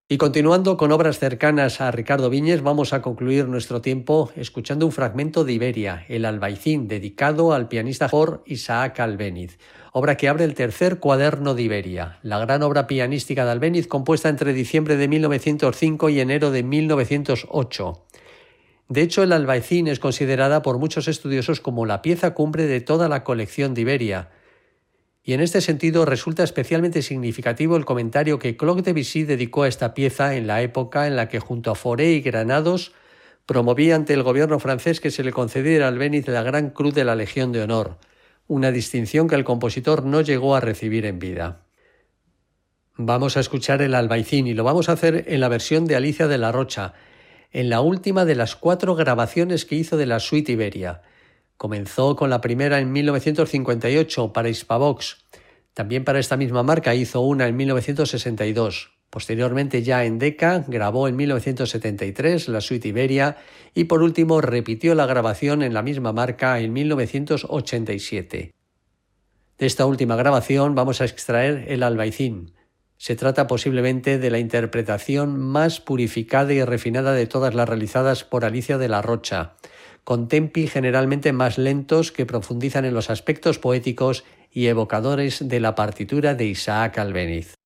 Y continuando con obras cercanas a Ricardo Viñes, vamos a concluir nuestro tiempo escuchando un fragmento de Iberia, el Albaicín, dedicado al pianista por Isaac Albéniz, obra que abre el tercer cuaderno de Iberia, la gran obra pianística de Albéniz compuesta entre diciembre de 1905 y enero de 1908. De hecho, el Albaicín es considerada por muchos estudiosos como la pieza cumbre de toda la colección de Iberia. Y en este sentido resulta especialmente significativo el comentario que Claude Debussy dedicó a esta pieza en la época en la que junto a Fauré y Granados promovía ante el gobierno francés que se le concediera a Albéniz la Gran Cruz de la Legión de Honor, una distinción que el compositor no llegó a recibir en vida. Vamos a escuchar el Albaicín y lo vamos a hacer en la versión de Alicia de la Rocha, en la última de las 4 grabaciones que hizo de la Suite Iberia. Comenzó con la primera en 1958 para Hispavox. También para esta misma marca hizo una en 1962. Posteriormente, ya en Decca, grabó en 1973 la Suite Iberia y por último repitió la grabación en la misma marca en 1987. De esta última grabación vamos a extraer el Albaicín. Se trata posiblemente de la interpretación más purificada y refinada de todas las realizadas por Alicia de la Rocha, con tempi generalmente más lentos que profundizan en los aspectos poéticos y evocadores de la partitura de Isaac Albéniz.